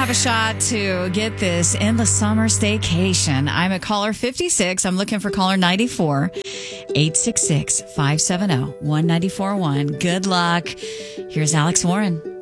have a shot to get this endless summer staycation. I'm at caller 56. I'm looking for caller 94. 866-570-1941. Good luck. Here's Alex Warren.